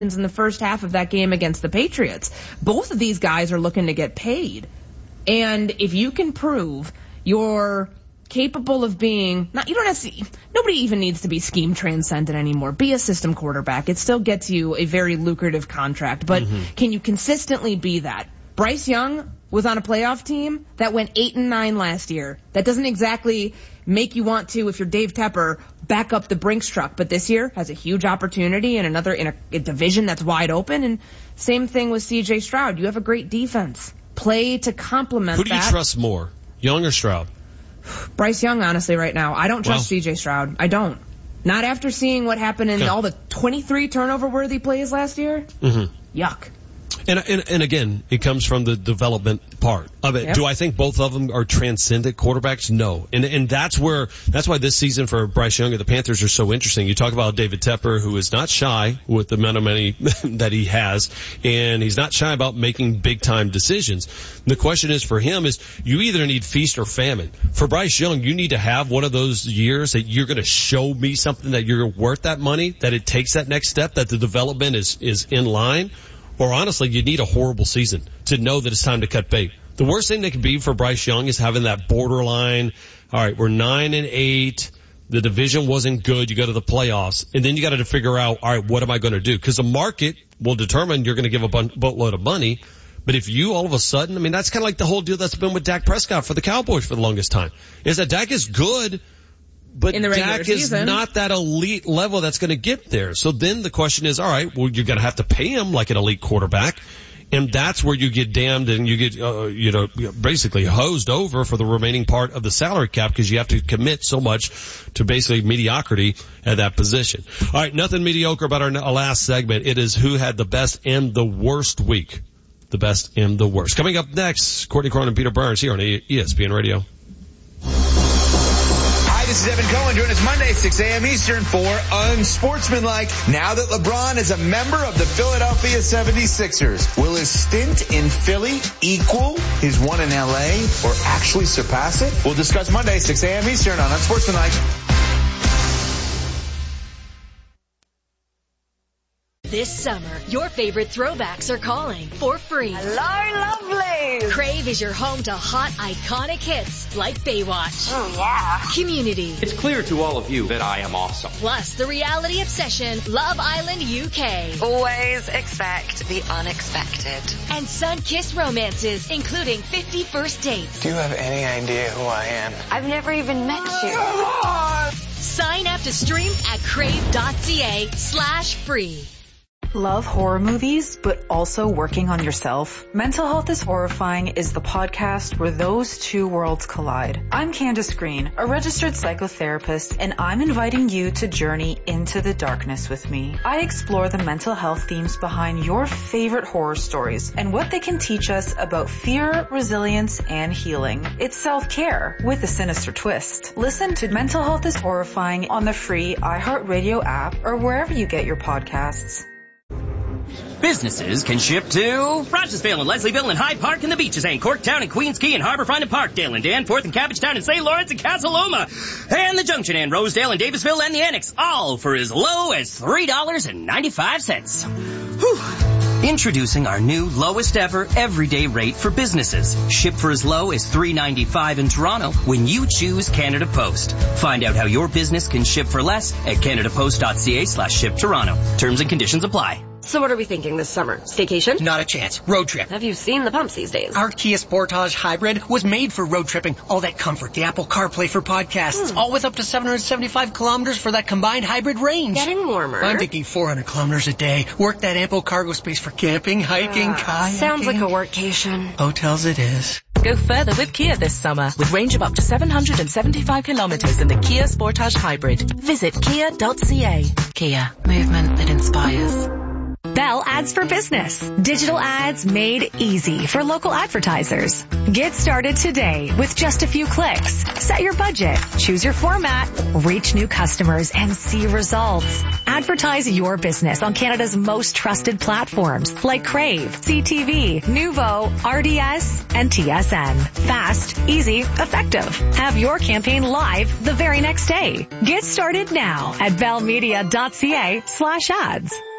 in the first half of that game against the Patriots. Both of these guys are looking to get paid. And if you can prove you're capable of being, nobody even needs to be scheme transcendent anymore. Be a system quarterback. It still gets you a very lucrative contract. But can you consistently be that? Bryce Young was on a playoff team that went 8-9 last year. That doesn't exactly make you want to, if you're Dave Tepper, back up the Brinks truck. But this year has a huge opportunity in a division that's wide open. And same thing with C.J. Stroud. You have a great defense. Play to complement that. Who do you trust more, Young or Stroud? Bryce Young, honestly, right now. I don't trust C.J. Stroud. I don't. Not after seeing what happened in all the 23 turnover-worthy plays last year. Yuck. And again, it comes from the development part of it. Yep. Do I think both of them are transcendent quarterbacks? No. And that's why this season for Bryce Young and the Panthers are so interesting. You talk about David Tepper, who is not shy with the amount of money that he has, and he's not shy about making big time decisions. The question is for him is you either need feast or famine. For Bryce Young, you need to have one of those years that you're going to show me something that you're worth that money, that it takes that next step, that the development is in line. Or honestly, you need a horrible season to know that it's time to cut bait. The worst thing that could be for Bryce Young is having that borderline. All right, we're 9-8. The division wasn't good. You go to the playoffs, and then you got to figure out, all right, what am I going to do? Because the market will determine you're going to give a boatload of money. But if you all of a sudden, I mean, that's kind of like the whole deal that's been with Dak Prescott for the Cowboys for the longest time, is that Dak is good. But Dak is not that elite level that's going to get there. So then the question is, all right, well, you're going to have to pay him like an elite quarterback. And that's where you get damned and you get, basically hosed over for the remaining part of the salary cap because you have to commit so much to basically mediocrity at that position. All right, nothing mediocre about our last segment. It is who had the best and the worst week. The best and the worst. Coming up next, Courtney Cronin and Peter Burns here on ESPN Radio. This is Evan Cohen. Join us Monday, 6 a.m. Eastern for Unsportsmanlike. Now that LeBron is a member of the Philadelphia 76ers, will his stint in Philly equal his one in L.A. or actually surpass it? We'll discuss Monday, 6 a.m. Eastern on Unsportsmanlike. This summer, your favorite throwbacks are calling for free. Hello, lovely. Crave is your home to hot, iconic hits like Baywatch. Oh, yeah. Community. It's clear to all of you that I am awesome. Plus, the reality obsession, Love Island UK. Always expect the unexpected. And sun-kissed romances, including 50 First Dates. Do you have any idea who I am? I've never even met you. Sign up to stream at crave.ca/free. Love horror movies, but also working on yourself? Mental Health is Horrifying is the podcast where those two worlds collide. I'm Candace Green, a registered psychotherapist, and I'm inviting you to journey into the darkness with me. I explore the mental health themes behind your favorite horror stories and what they can teach us about fear, resilience, and healing. It's self-care with a sinister twist. Listen to Mental Health is Horrifying on the free iHeartRadio app or wherever you get your podcasts. Businesses can ship to Rochesville and Leslieville and Hyde Park and the Beaches and Corktown and Queens Quay and Harborfront and Parkdale and Danforth and Cabbagetown and St. Lawrence and Casaloma and the Junction and Rosedale and Davisville and the Annex, all for as low as $3.95. Whew. Introducing our new lowest ever everyday rate for businesses. Ship for as low as $3.95 in Toronto when you choose Canada Post. Find out how your business can ship for less at canadapost.ca/ship Toronto. Terms and conditions apply. So what are we thinking this summer? Staycation? Not a chance. Road trip. Have you seen the pumps these days? Our Kia Sportage Hybrid was made for road tripping. All that comfort, the Apple CarPlay for podcasts, all with up to 775 kilometers for that combined hybrid range. Getting warmer. I'm thinking 400 kilometers a day. Work that ample cargo space for camping, hiking, kayaking. Sounds like a workcation. Hotels it is. Go further with Kia this summer with range of up to 775 kilometers in the Kia Sportage Hybrid. Visit kia.ca. Kia. Movement that inspires. Bell Ads for Business. Digital ads made easy for local advertisers. Get started today with just a few clicks. Set your budget, choose your format, reach new customers, and see results. Advertise your business on Canada's most trusted platforms like Crave, CTV, Nuvo, RDS, and TSN. Fast, easy, effective. Have your campaign live the very next day. Get started now at bellmedia.ca/ads.